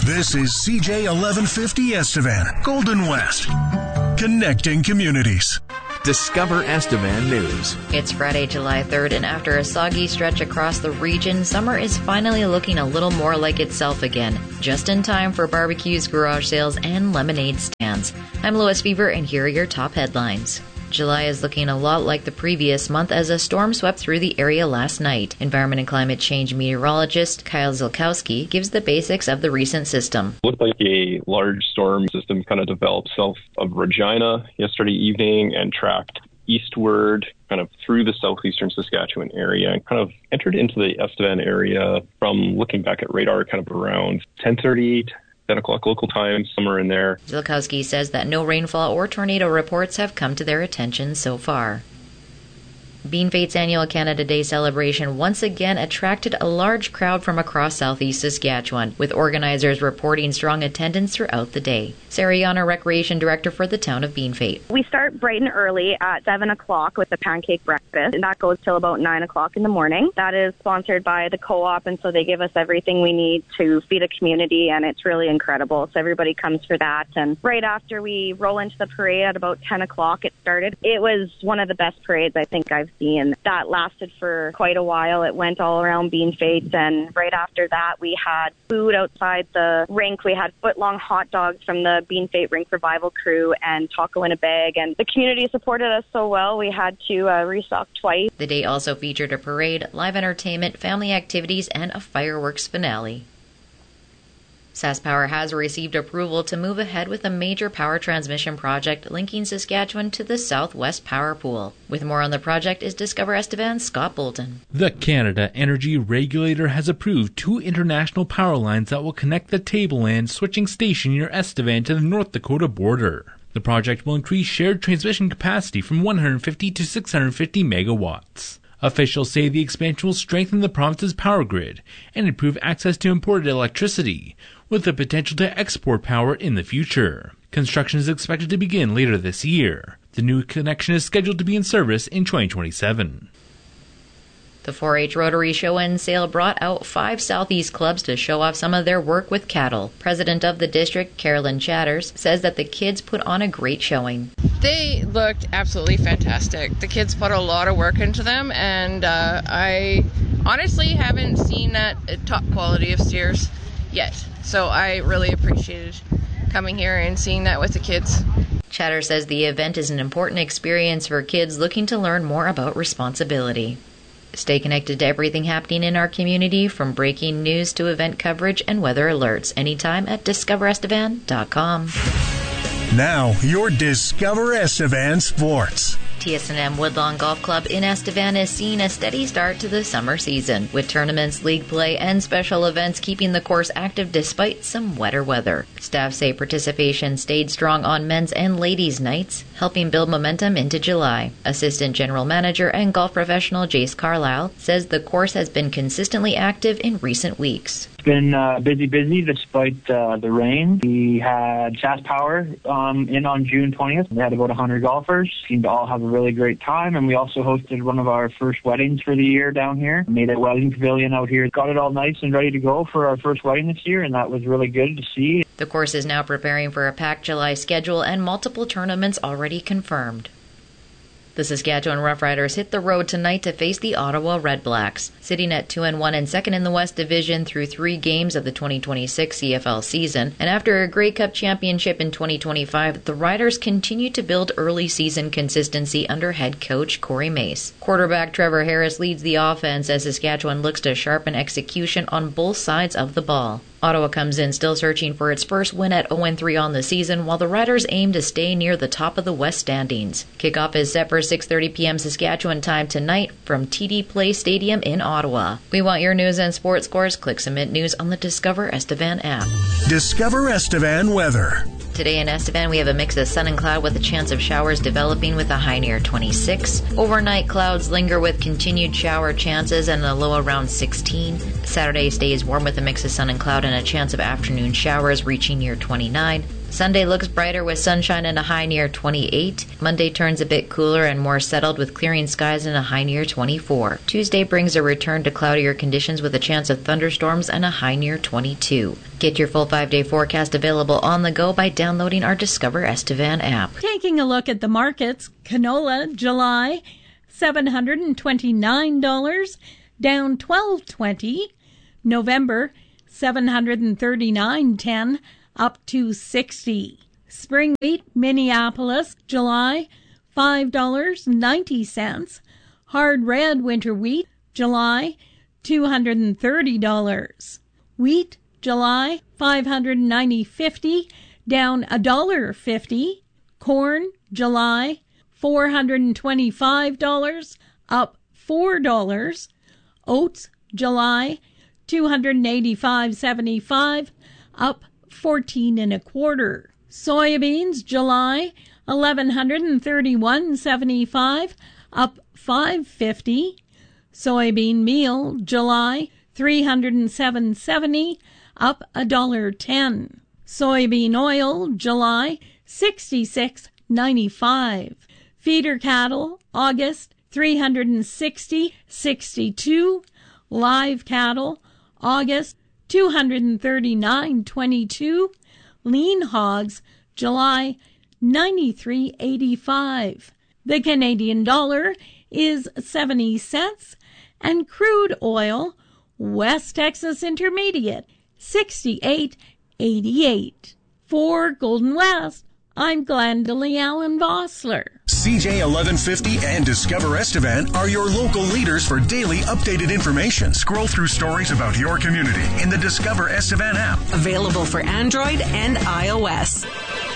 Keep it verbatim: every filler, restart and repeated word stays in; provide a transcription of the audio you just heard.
This is C J eleven fifty Estevan, Golden West, connecting communities. Discover Estevan News. It's Friday, July third, and after a soggy stretch across the region, summer is finally looking a little more like itself again, just in time for barbecues, garage sales, and lemonade stands. I'm Lois Fever, and here are your top headlines. July is looking a lot like the previous month as a storm swept through the area last night. Environment and climate change meteorologist Kyle Zilkowski gives the basics of the recent system. It looked like a large storm system kind of developed south of Regina yesterday evening and tracked eastward kind of through the southeastern Saskatchewan area and kind of entered into the Estevan area from looking back at radar kind of around ten thirty, ten o'clock local time, somewhere in there. Zilkowski says that no rainfall or tornado reports have come to their attention so far. Bean Fate's annual Canada Day celebration once again attracted a large crowd from across southeast Saskatchewan, with organizers reporting strong attendance throughout the day. Sarah Yana, Recreation Director for the town of Bean Fate. We start bright and early at seven o'clock with the pancake breakfast, and that goes till about nine o'clock in the morning. That is sponsored by the co-op, and so they give us everything we need to feed a community, and it's really incredible. So everybody comes for that. And right after we roll into the parade at about ten o'clock, it started. It was one of the best parades I think I've seen. That lasted for quite a while. It went all around Bean Fate, and right after that we had food outside the rink. We had foot-long hot dogs from the Bean Fate Rink Revival crew and taco in a bag, and the community supported us so well we had to uh, restock twice. The day also featured a parade, live entertainment, family activities, and a fireworks finale. SaskPower has received approval to move ahead with a major power transmission project linking Saskatchewan to the Southwest Power Pool. With more on the project is Discover Estevan's Scott Bolton. The Canada Energy Regulator has approved two international power lines that will connect the Tableland switching station near Estevan to the North Dakota border. The project will increase shared transmission capacity from one hundred fifty to six hundred fifty megawatts. Officials say the expansion will strengthen the province's power grid and improve access to imported electricity, with the potential to export power in the future. Construction is expected to begin later this year. The new connection is scheduled to be in service in twenty twenty-seven. The four H Rotary Show and Sale brought out five Southeast clubs to show off some of their work with cattle. President of the district, Carolyn Chatters, says that the kids put on a great showing. They looked absolutely fantastic. The kids put a lot of work into them, and uh, I honestly haven't seen that top quality of steers yet. So I really appreciated coming here and seeing that with the kids. Chatter says the event is an important experience for kids looking to learn more about responsibility. Stay connected to everything happening in our community, from breaking news to event coverage and weather alerts, anytime at discover estevan dot com. Now, your Discover Estevan Sports. T S and M Woodlawn Golf Club in Estevan is seeing a steady start to the summer season, with tournaments, league play, and special events keeping the course active despite some wetter weather. Staff say participation stayed strong on men's and ladies' nights, helping build momentum into July. Assistant General Manager and golf professional Jace Carlisle says the course has been consistently active in recent weeks. It's been uh, busy, busy despite uh, the rain. We had SaskPower um, in on June twentieth. We had about one hundred golfers. Seemed to all have a really great time, and we also hosted one of our first weddings for the year down here. Made a wedding pavilion out here. Got it all nice and ready to go for our first wedding this year, and that was really good to see. The course is now preparing for a packed July schedule and multiple tournaments already confirmed. The Saskatchewan Roughriders hit the road tonight to face the Ottawa Redblacks. Sitting at two and one and second in the West Division through three games of the twenty twenty-six C F L season, and after a Grey Cup championship in twenty twenty-five, the Riders continue to build early season consistency under head coach Corey Mace. Quarterback Trevor Harris leads the offense as Saskatchewan looks to sharpen execution on both sides of the ball. Ottawa comes in still searching for its first win at oh and three on the season, while the Riders aim to stay near the top of the West standings. Kickoff is set for six thirty p.m. Saskatchewan time tonight from T D Place Stadium in Ottawa. We want your news and sports scores. Click Submit News on the Discover Estevan app. Discover Estevan weather. Today in Estevan, we have a mix of sun and cloud with a chance of showers developing with a high near twenty-six. Overnight, clouds linger with continued shower chances and a low around sixteen. Saturday stays warm with a mix of sun and cloud and a chance of afternoon showers reaching near twenty-nine. Sunday looks brighter with sunshine and a high near twenty-eight. Monday turns a bit cooler and more settled with clearing skies and a high near twenty-four. Tuesday brings a return to cloudier conditions with a chance of thunderstorms and a high near twenty-two. Get your full five-day forecast available on the go by downloading our Discover Estevan app. Taking a look at the markets, canola, July, seven hundred twenty-nine dollars, down twelve twenty. November, seven hundred thirty-nine ten, up to sixty. Spring wheat, Minneapolis, July, five dollars and ninety cents. Hard red winter wheat, July, two hundred thirty dollars. Wheat, July, five hundred ninety dollars and fifty cents, down one dollar and fifty cents. Corn, July, four hundred twenty-five dollars, up four dollars. Oats, July, two hundred eighty-five dollars and seventy-five cents, up fourteen and a quarter. Soybeans, July, eleven thirty-one dollars and seventy-five cents, up five fifty. Soybean meal, July, three hundred seven dollars and seventy cents, up one dollar and ten cents. Soybean oil, July, sixty-six ninety-five. Feeder cattle, August, three hundred sixty sixty-two. Live cattle, August, two hundred thirty-nine twenty-two. Lean hogs, July, ninety-three eighty-five. The Canadian dollar is seventy cents, and crude oil, West Texas Intermediate, sixty-eight eighty-eight. For Golden West, I'm Glendalee Allen Vossler. C J eleven fifty and Discover Estevan are your local leaders for daily updated information. Scroll through stories about your community in the Discover Estevan app. Available for Android and iOS.